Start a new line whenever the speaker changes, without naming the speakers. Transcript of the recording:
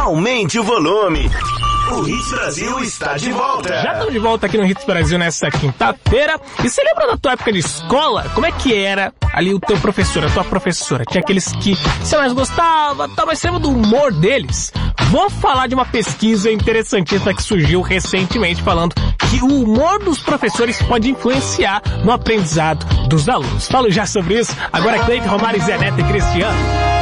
aumente o volume. O Hits Brasil está de volta.
Já estamos de volta aqui no Hits Brasil nessa quinta-feira. E você lembra da tua época de escola? Como é que era ali o teu professor, a tua professora? Tinha aqueles que você mais gostava, tal, mas você lembra do humor deles? Vou falar de uma pesquisa interessantíssima que surgiu recentemente falando que o humor dos professores pode influenciar no aprendizado dos alunos. Falo já sobre isso. Agora Cleide, Romário, Zé Neto e Cristiano.